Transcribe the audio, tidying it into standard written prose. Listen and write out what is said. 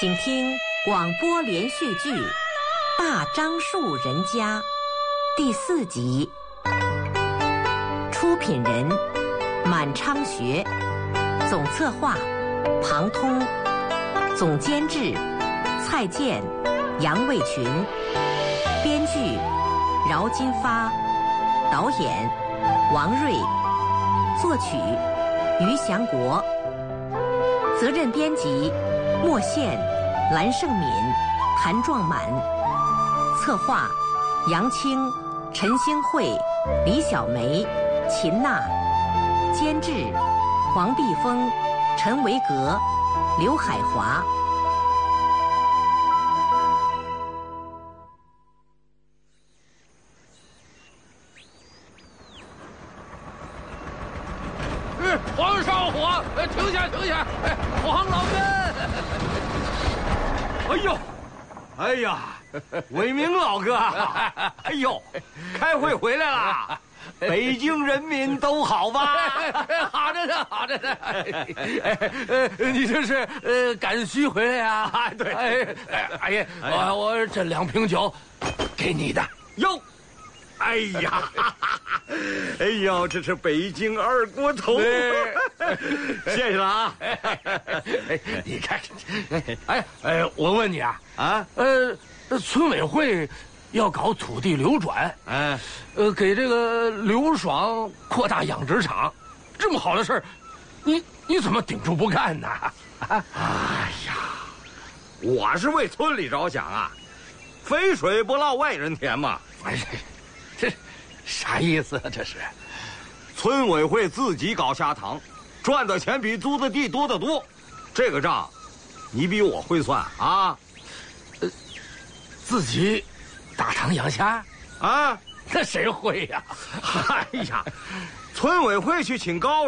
请听广播连续剧《大樟树人家》第4集。出品人：满昌学，总策划：庞通，总监制：蔡健、杨卫群，编剧：饶金发，导演：王瑞，作曲：于祥国，责任编辑：莫宪、蓝胜敏、谭壮满，策划：杨青、陈兴慧、李小梅、秦娜，监制：黄碧峰、陈维格、刘海华。 黄少火，停下停下！黄老根！ 哎呦，哎呀，伟明老哥，哎呦，开会回来了，北京人民都好吧？ 好着呢，好着呢。你这是赶需回来呀？ 对。 哎呀，我这2瓶酒，给你的。 哟，哎呀，哎呦，这是北京二锅头，谢谢了啊！ 你看，我问你啊，村委会要搞土地流转，给这个刘爽扩大养殖场，这么好的事儿，你怎么顶住不干呢？ 哎呀，我是为村里着想啊，肥水不落外人田嘛。 哎，这啥意思啊？这是村委会自己搞虾塘，赚的钱比租的地多得多，这个账你比我会算啊。 自己打塘养虾啊？ 那谁会呀？ 哎呀，村委会去请高